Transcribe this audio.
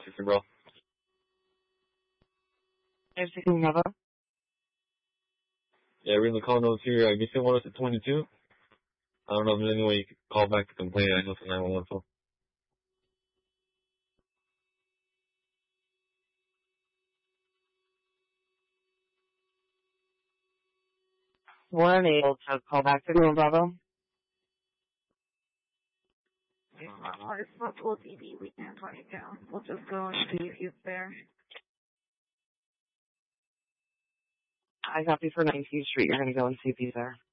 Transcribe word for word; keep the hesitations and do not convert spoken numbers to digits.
Sister bro. There's another. Yeah, we're in the call notes here. I guess it was at twenty-two. I don't know if there's any way you could call back to complain. I know it's a nine one one phone. We're unable to call back to Green Bravo. Our responsible D B, we can't talk it down. We'll just go and see if he's there. I copy for nineteenth Street. You're going to go and see if he's there.